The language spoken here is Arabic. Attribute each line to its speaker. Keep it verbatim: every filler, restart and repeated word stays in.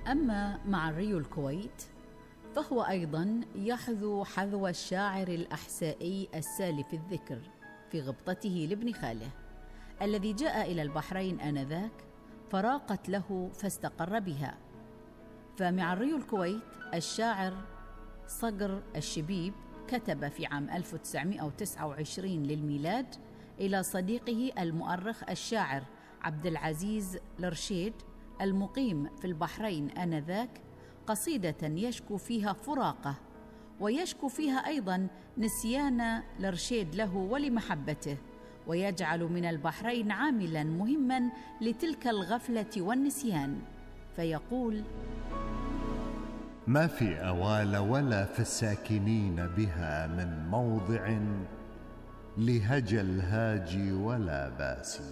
Speaker 1: أما مع الريو الكويت فهو أيضاً يحذو حذو الشاعر الأحسائي السالف الذكر في غبطته لابن خاله الذي جاء إلى البحرين آنذاك فراقت له فاستقر بها. فمع الريو الكويت الشاعر صقر الشبيب كتب في عام ألف وتسعمائة وتسعة وعشرين للميلاد إلى صديقه المؤرخ الشاعر عبد العزيز الرشيد المقيم في البحرين آنذاك قصيدة يشكو فيها فراقه ويشكو فيها أيضا نسيان الرشيد له ولمحبته، ويجعل من البحرين عاملا مهما لتلك الغفلة والنسيان، فيقول:
Speaker 2: ما في أوال ولا في الساكنين بها من موضع لهجى الهاجي ولا باسي.